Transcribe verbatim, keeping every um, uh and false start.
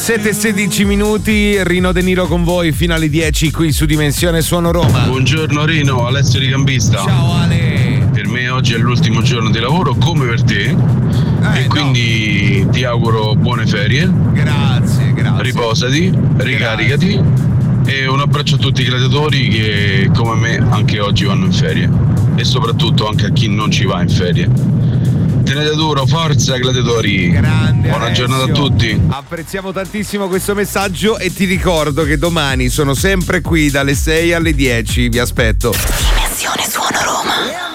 sette e sedici minuti, Rino De Niro con voi fino alle dieci qui su Dimensione Suono Roma. Buongiorno Rino, Alessio Ricambista. Ciao Ale. Per me oggi è l'ultimo giorno di lavoro come per te eh, e quindi no. ti auguro buone ferie. Grazie, grazie. Riposati, ricaricati grazie. E un abbraccio a tutti i gladiatori che come me anche oggi vanno in ferie e soprattutto anche a chi non ci va in ferie. Tenete duro, forza gladiatori. Grande Buona Alessio. giornata a tutti. Apprezziamo tantissimo questo messaggio e ti ricordo che domani sono sempre qui dalle sei alle dieci, vi aspetto. Dimensione Suono Roma.